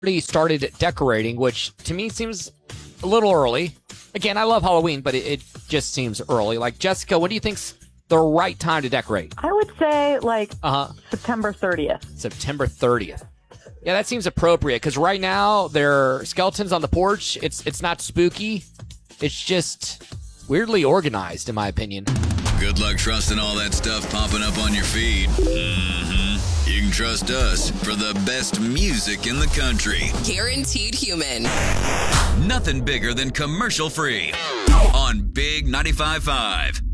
already started decorating, which to me seems a little early. Again, I love Halloween, but it just seems early. Like, Jessica, what do you think's the right time to decorate? I would say September 30th. September 30th. Yeah, that seems appropriate because right now there are skeletons on the porch. It's not spooky. It's just weirdly organized, in my opinion. Good luck trusting all that stuff popping up on your feed. You can trust us for the best music in the country. Guaranteed human. Nothing bigger than commercial free on Big 95.5.